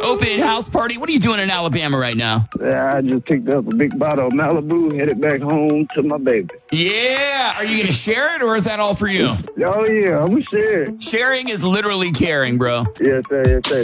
Open house party. What are you doing in Alabama right now? I just picked up a big bottle of Malibu, headed back home to my baby. Yeah. Are you going to share it or is that all for you? Oh, yeah, I'm going to share it. Sharing is literally caring, bro. Yes, sir, yes, sir.